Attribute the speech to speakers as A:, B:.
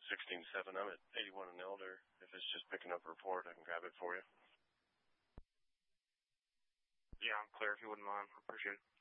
A: 16-7. I'm at 81 and Elder. If it's just picking up a report, I can grab it for you.
B: Yeah, I'm clear if you wouldn't mind. I appreciate it.